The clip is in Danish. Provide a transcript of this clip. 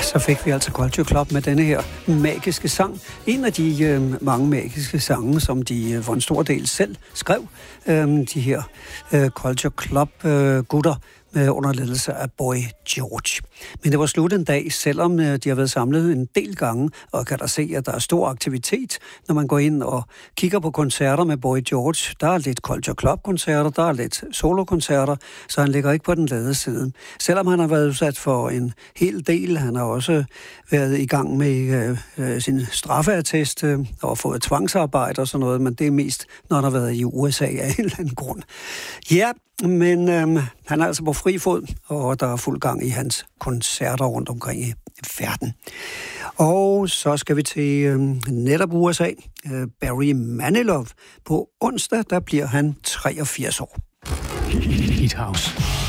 så fik vi altså Culture Club med denne her magiske sang. En af de mange magiske sange, som de for en stor del selv skrev. De her Culture Club gutter under ledelse af Boy George. Men det var slut en dag, selvom de har været samlet en del gange, og kan der se, at der er stor aktivitet, når man går ind og kigger på koncerter med Boy George. Der er lidt Culture Club-koncerter, der er lidt solokoncerter, så han ligger ikke på den lade side. Selvom han har været udsat for en hel del, han har også været i gang med sin straffeattest og fået tvangsarbejde og sådan noget, men det er mest, når han har været i USA af en eller anden grund. Ja, men han er altså på fri fod, og der er fuld gang i hans koncerter rundt omkring i verden. Og så skal vi til netop USA. Barry Manilow. På onsdag, der bliver han 83 år. Hit House.